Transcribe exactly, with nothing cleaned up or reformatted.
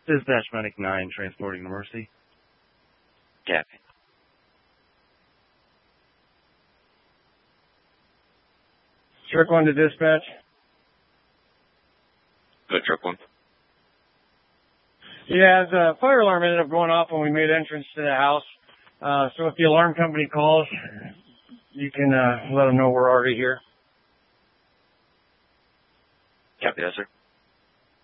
Dispatch Medic nine, transporting to Mercy. Copy. Truck one to dispatch. Good, truck one. Yeah, the fire alarm ended up going off when we made entrance to the house. Uh, so if the alarm company calls, you can uh, let them know we're already here. Copy that, sir.